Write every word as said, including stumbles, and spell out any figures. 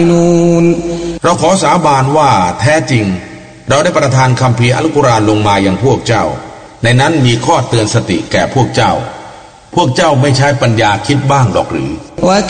เราขอสาบานว่าแท้จริงเราได้ประทานคัมภีร์อัลกุรอานลงมาอย่างพวกเจ้าในนั้นมีข้อเตือนสติแก่พวกเจ้าพวกเจ้าไม่ใช้ปัญญาคิดบ้างหรอกหรือ